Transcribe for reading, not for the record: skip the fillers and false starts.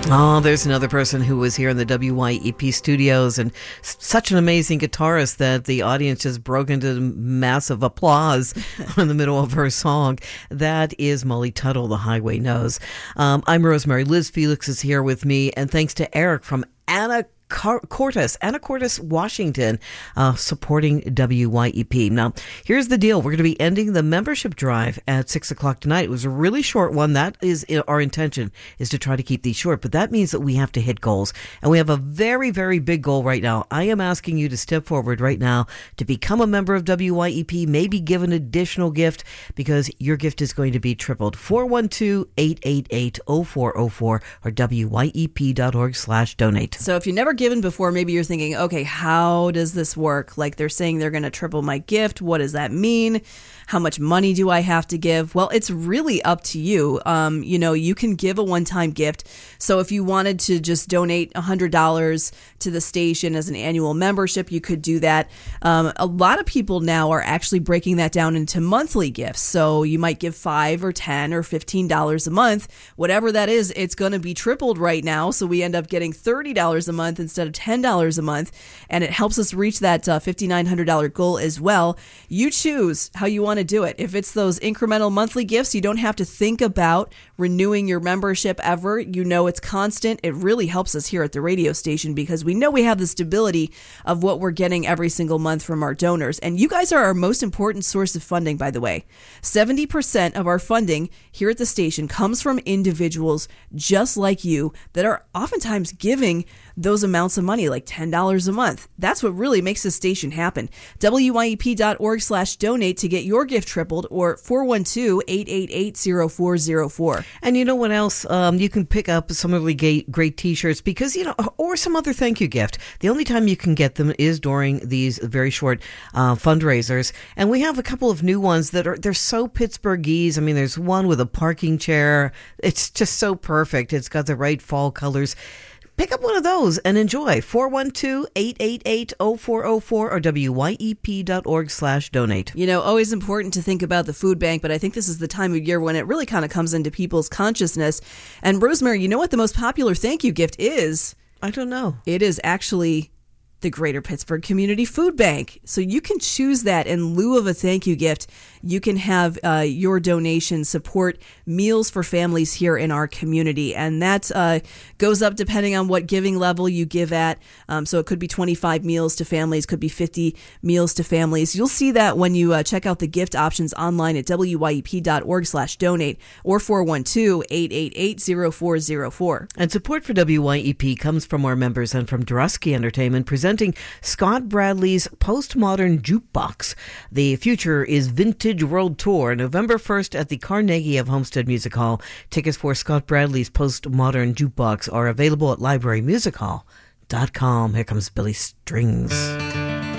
Oh, there's another person who was here in the WYEP studios and such an amazing guitarist that the audience just broke into massive applause in the middle of her song. That is Molly Tuttle, The Highway Knows. I'm Rosemary. Liz Felix is here with me, and thanks to Eric from Anna Cortes, Washington, supporting WYEP. Now, here's the deal. We're going to be ending the membership drive at 6 o'clock tonight. It was a really short one. That is our intention, is to try to keep these short, but that means that we have to hit goals. And we have a very, very big goal right now. I am asking you to step forward right now to become a member of WYEP, maybe give an additional gift, because your gift is going to be tripled. 412-888-0404 or WYEP.org/donate. So if you never given before, maybe you're thinking, okay, how does this work? Like, they're saying they're going to triple my gift. What does that mean? How much money do I have to give? Well, it's really up to you. You can give a one-time gift. So if you wanted to just donate $100 to the station as an annual membership, you could do that. A lot of people now are actually breaking that down into monthly gifts. So you might give $5 or $10 or $15 a month. Whatever that is, it's going to be tripled right now. So we end up getting $30 a month instead of $10 a month. And it helps us reach that $5,900 goal as well. You choose how you want to do it. If it's those incremental monthly gifts, you don't have to think about renewing your membership ever. You know it's constant. It really helps us here at the radio station because we know we have the stability of what we're getting every single month from our donors. And you guys are our most important source of funding, by the way. 70% of our funding here at the station comes from individuals just like you that are oftentimes giving those amounts of money, like $10 a month. That's what really makes this station happen. WYEP.org/donate to get your gift tripled, or 412-888-0404. And you know what else? You can pick up some really great t-shirts because, or some other thank you gift. The only time you can get them is during these very short fundraisers. And we have a couple of new ones they're so Pittsburghese. I mean, there's one with a parking chair. It's just so perfect. It's got the right fall colors. Pick up one of those and enjoy. 412-888-0404 or WYEP.org/donate. Always important to think about the food bank, but I think this is the time of year when it really kind of comes into people's consciousness. And Rosemary, you know what the most popular thank you gift is? I don't know. It is actually the Greater Pittsburgh Community Food Bank. So you can choose that in lieu of a thank you gift. You can have your donation support meals for families here in our community. And that goes up depending on what giving level you give at. So it could be 25 meals to families, could be 50 meals to families. You'll see that when you check out the gift options online at WYEP.org/donate or 412-888-0404. And support for WYEP comes from our members and from Drusky Entertainment, presenting Scott Bradley's Postmodern Jukebox. The future is Vintage World Tour, November 1st at the Carnegie of Homestead Music Hall. Tickets for Scott Bradley's Postmodern Jukebox are available at librarymusichall.com. Here comes Billy Strings.